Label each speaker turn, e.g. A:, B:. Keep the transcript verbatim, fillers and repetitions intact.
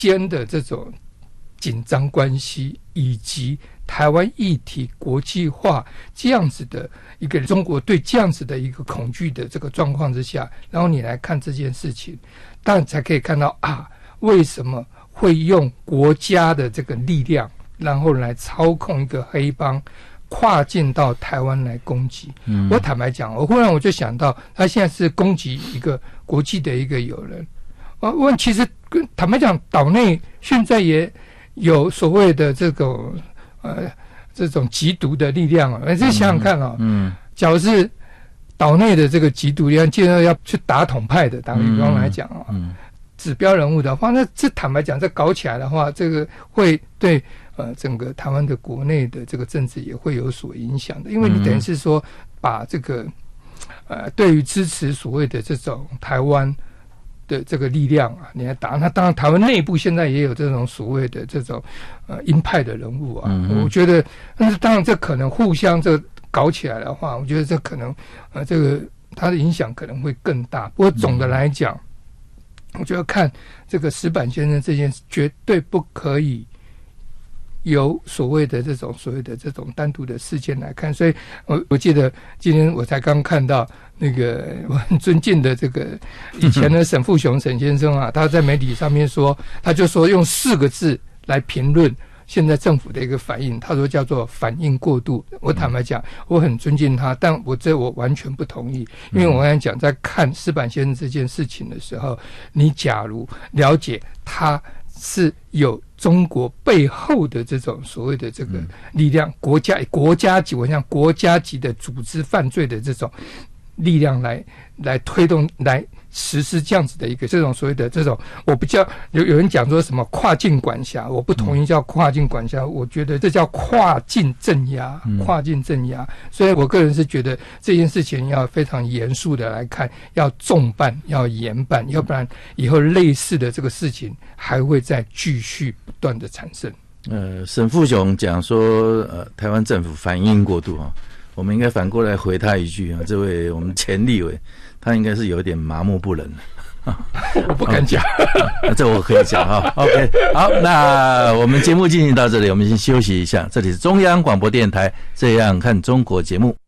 A: 间的这种紧张关系，以及台湾议题国际化这样子的一个中国对这样子的一个恐惧的这个状况之下，然后你来看这件事情，当然才可以看到啊，为什么会用国家的这个力量，然后来操控一个黑帮跨境到台湾来攻击。嗯，我坦白讲，我忽然我就想到，他现在是攻击一个国际的一个友人。我问，其实坦白讲，岛内现在也有所谓的这种呃这种缉毒的力量啊。你再想想看啊、哦，嗯，假如是岛内的这个缉毒力量，既然要去打统派的，打比方来讲啊、哦，嗯，指标人物的话，那这坦白讲，这搞起来的话，这个会对呃整个台湾的国内的这个政治也会有所影响的，因为你等于是说把这个呃对于支持所谓的这种台湾的这个力量啊，你来打。那当然，台湾内部现在也有这种所谓的这种呃鹰派的人物啊。嗯、我觉得，但是当然这可能互相这搞起来的话，我觉得这可能呃这个它的影响可能会更大。不过总的来讲，嗯、我觉得看这个石板先生这件事，绝对不可以有所谓的这种所谓的这种单独的事件来看。所以我我记得今天我才刚看到。那个我很尊敬的这个以前的沈富雄沈先生啊，他在媒体上面说，他就说用四个字来评论现在政府的一个反应，他说叫做反应过度。我坦白讲，我很尊敬他，但我这我完全不同意，因为我刚才讲在看石板先生这件事情的时候，你假如了解他是有中国背后的这种所谓的这个力量，国家国家级，我想国家级的组织犯罪的这种力量来来推动来实施这样子的一个这种所谓的这种，我不叫有有人讲说什么跨境管辖，我不同意叫跨境管辖，我觉得这叫跨境镇压，跨境镇压。所以我个人是觉得这件事情要非常严肃的来看，要重办，要严办，要不然以后类似的这个事情还会再继续不断的产生。
B: 呃，沈富雄讲说，呃，台湾政府反应过度哈。我们应该反过来回他一句啊，这位我们前立委，他应该是有点麻木不仁
A: 我不敢讲，
B: 这我可以讲哈。OK， 好，那我们节目进行到这里，我们先休息一下。这里是中央广播电台《这样看中国》节目。